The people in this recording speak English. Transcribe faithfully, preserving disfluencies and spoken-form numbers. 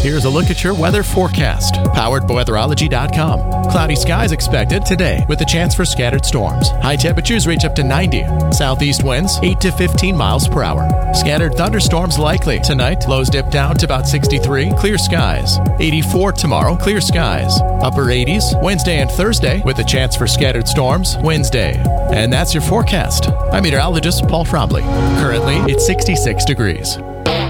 Here's a look at your weather forecast, powered by weatherology dot com. Cloudy skies expected today with a chance for scattered storms. High temperatures reach up to ninety. Southeast winds eight to fifteen miles per hour. Scattered thunderstorms likely tonight. Lows dip down to about sixty-three. Clear skies. eighty-four tomorrow. Clear skies. Upper eighties Wednesday and Thursday with a chance for scattered storms Wednesday. And that's your forecast. I'm meteorologist Paul Trombley. Currently, it's sixty-six degrees.